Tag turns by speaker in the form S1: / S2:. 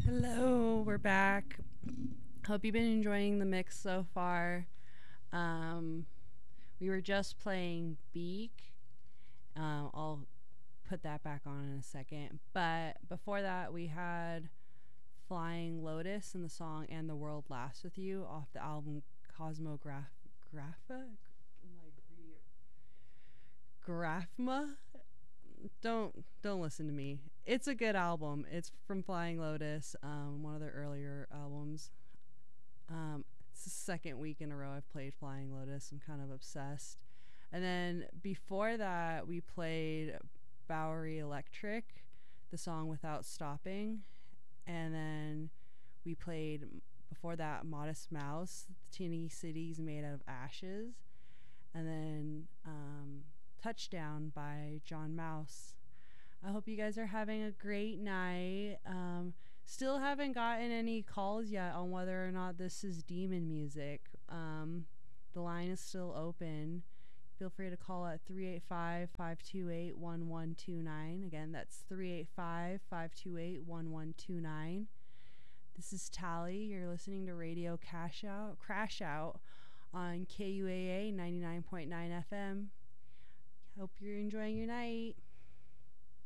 S1: Hello, we're back. Hope you've been enjoying the mix so far. Um, we were just playing Beak. I'll put that back on in a second. But before that, we had Flying Lotus and the song And the World Laughs with You off the album Cosmographa? Graphma? Don't listen to me. It's a good album. It's from Flying Lotus, one of their earlier albums. It's the second week in a row I've played Flying Lotus. I'm kind of obsessed. And then before that, we played Bowery Electric, the song Without Stopping. And then we played before that Modest Mouse, Teeny Cities Made Out of Ashes. And then Touchdown by John Mouse. I hope you guys are having a great night. Still haven't gotten any calls yet on whether or not this is demon music. The line is still open. Feel free to call at 385-528-1129. Again, that's 385-528-1129. This is Tally. You're listening to Radio Crash Out on KUAA 99.9 FM. Hope you're enjoying your night.